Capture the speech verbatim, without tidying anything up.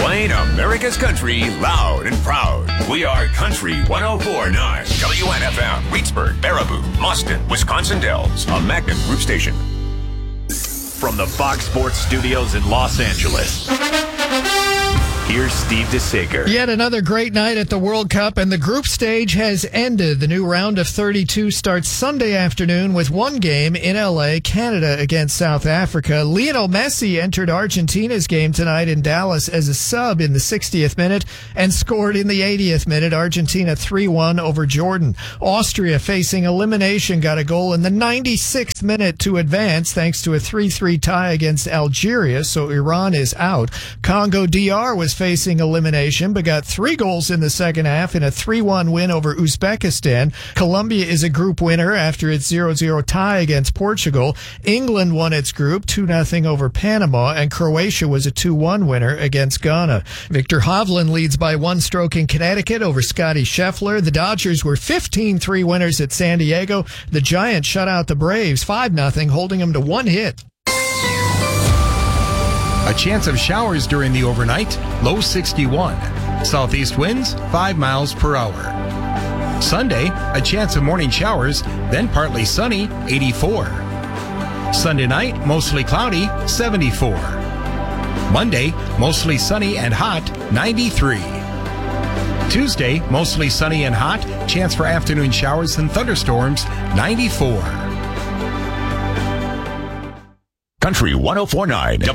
Playing America's country loud and proud. We are Country one oh four point nine. W N F M, Reedsburg, Baraboo, Boston, Wisconsin Dells. A Magnum Group station. From the Fox Sports Studios in Los Angeles, here's Steve DeSager. Yet another great night at the World Cup, and the group stage has ended. The new round of thirty-two starts Sunday afternoon with one game in L A, Canada against South Africa. Lionel Messi entered Argentina's game tonight in Dallas as a sub in the sixtieth minute and scored in the eightieth minute. Argentina three one over Jordan. Austria, facing elimination, got a goal in the ninety-sixth minute to advance thanks to a three three tie against Algeria, so Iran is out. Congo D R was facing elimination, but got three goals in the second half in a three one win over Uzbekistan. Colombia is a group winner after its zero zero tie against Portugal. England won its group two nothing over Panama, and Croatia was a two one winner against Ghana. Victor Hovland leads by one stroke in Connecticut over Scotty Scheffler. The Dodgers were fifteen three winners at San Diego. The Giants shut out the Braves five nothing, holding them to one hit. A chance of showers during the overnight, low sixty-one. Southeast winds, five miles per hour. Sunday, a chance of morning showers, then partly sunny, eighty-four. Sunday night, mostly cloudy, seventy-four. Monday, mostly sunny and hot, ninety-three. Tuesday, mostly sunny and hot, chance for afternoon showers and thunderstorms, ninety-four. Country one oh four point nine.